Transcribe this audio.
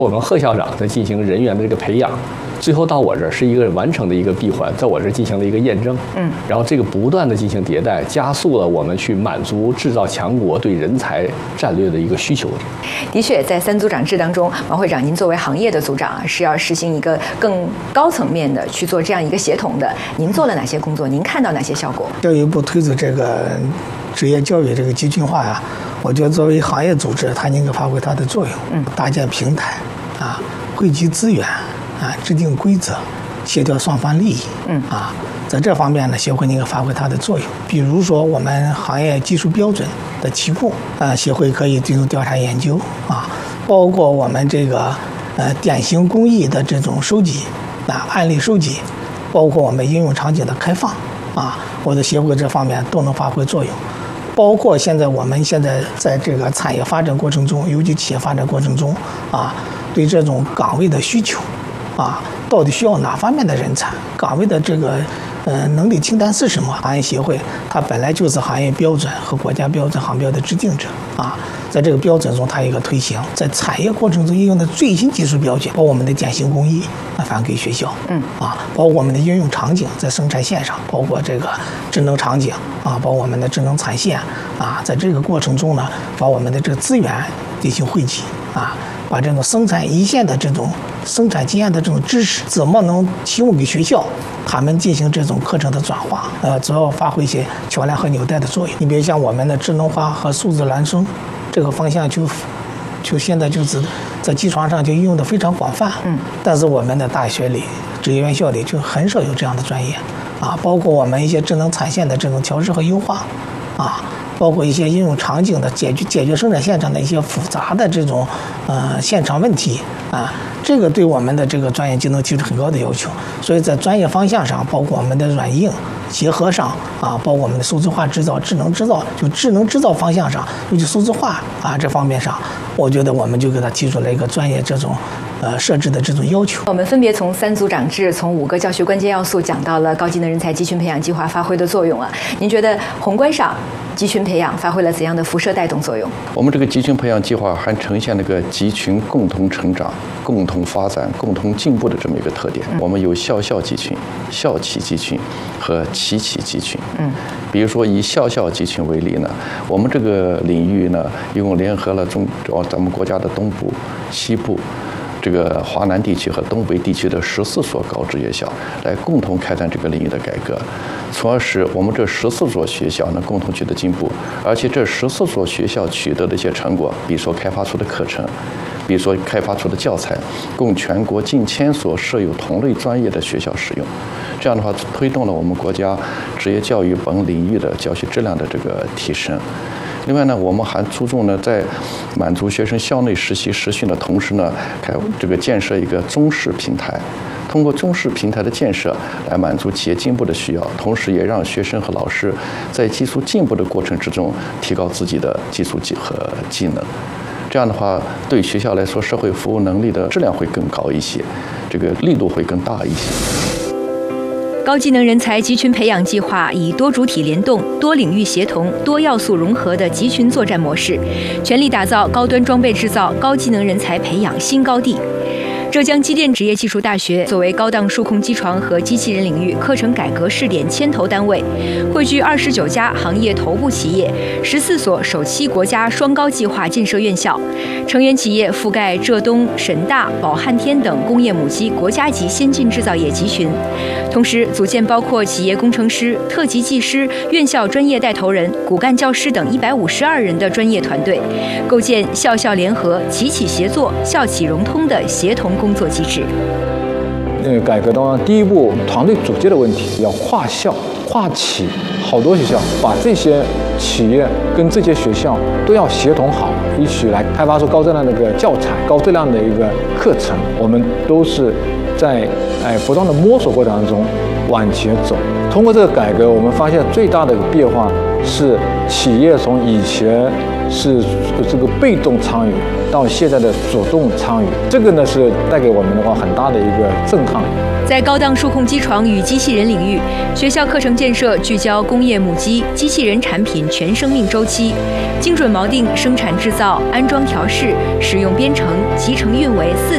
我们贺校长在进行人员的这个培养，最后到我这儿是一个完成的一个闭环，在我这儿进行了一个验证。然后这个不断的进行迭代，加速了我们去满足制造强国对人才战略的一个需求。 的确，在三组长制当中，王会长，您作为行业的组长是要实行一个更高层面的去做这样一个协同的。您做了哪些工作？您看到哪些效果？ 教育部推出这个职业教育这个集群化呀，我觉得作为行业组织，它应该发挥它的作用，搭建平台啊，汇集资源啊，制定规则，协调双方利益，在这方面呢，协会应该发挥它的作用。比如说，我们行业技术标准的提供协会可以进行调查研究啊，包括我们这个典型工艺的这种收集案例收集，包括我们应用场景的开放啊，我的协会这方面都能发挥作用。包括我们现在在这个产业发展过程中，尤其企业发展过程中啊，对这种岗位的需求啊，到底需要哪方面的人才？岗位的这个能力清单是什么？行业协会它本来就是行业标准和国家标准行标的制定者啊，在这个标准中它有一个推行，在产业过程中应用的最新技术标准，包括我们的典型工艺发给学校，包括我们的应用场景在生产线上，包括这个智能场景啊，包括我们的智能产线啊，在这个过程中呢，把我们的这个资源进行汇集啊。把这种生产一线的这种生产经验的这种知识，怎么能提供给学校，他们进行这种课程的转化，主要发挥一些桥梁和纽带的作用。你比如像我们的智能化和数字孪生这个方向就现在就是在机床上就应用的非常广泛，但是我们的大学里、职业院校里就很少有这样的专业啊，包括我们一些智能产线的这种调试和优化啊。包括一些应用场景的解决生产现场的一些复杂的这种现场问题啊，这个对我们的这个专业技能提出很高的要求。所以在专业方向上，包括我们的软硬结合上啊，包括我们的数字化制造、智能制造，就智能制造方向上，尤其数字化啊这方面上，我觉得我们就给他提出了一个专业这种设置的这种要求。 我们分别从三组长制、从5个教学关键要素讲到了高技能人才集群培养计划发挥的作用啊。您觉得宏观上集群培养发挥了怎样的辐射带动作用？ 我们这个集群培养计划还呈现了个集群共同成长、共同发展、共同进步的这么一个特点。我们有校集群、校企集群和企集群。比如说以校集群为例呢，我们这个领域呢，一共联合了咱们国家的东部、西部。这个华南地区和东北地区的14所高职业校来共同开展这个领域的改革，从而使我们这14所学校呢共同取得进步，而且这14所学校取得的一些成果，比如说开发出的课程，比如说开发出的教材，供全国近1000所设有同类专业的学校使用。这样的话，推动了我们国家职业教育本领域的教学质量的这个提升。另外呢，我们还注重呢，在满足学生校内实习实训的同时呢，建设一个中式平台，通过中式平台的建设来满足企业进步的需要，同时也让学生和老师在技术进步的过程之中提高自己的技术和技能。这样的话，对学校来说，社会服务能力的质量会更高一些，这个力度会更大一些。 高技能人才集群培养计划以多主体联动、多领域协同、多要素融合的集群作战模式，全力打造高端装备制造、高技能人才培养新高地。浙江机电职业技术大学作为高档数控机床和机器人领域课程改革试点牵头单位，汇聚29家行业头部企业、14所首期国家双高计划建设院校，成员企业覆盖浙东、沈大、宝汉天等工业母机国家级先进制造业集群，同时组建包括企业工程师、特级技师、院校专业带头人、骨干教师等152人的专业团队，构建校联合、企协作、校企融通的协同工作机制。 改革当中，第一步团队组建的问题要跨校、跨企，好多学校把这些企业跟这些学校都要协同好，一起来开发出高质量的一个教材、高质量的一个课程。我们都是在不断的摸索过程当中往前走。通过这个改革，我们发现最大的一个变化是企业从以前是这个被动参与到现在的主动参与，这个呢是带给我们的话很大的一个震撼。 在高档数控机床与机器人领域，学校课程建设聚焦工业母机、机器人产品全生命周期，精准锚定生产制造、安装调试、使用编程、集成运维4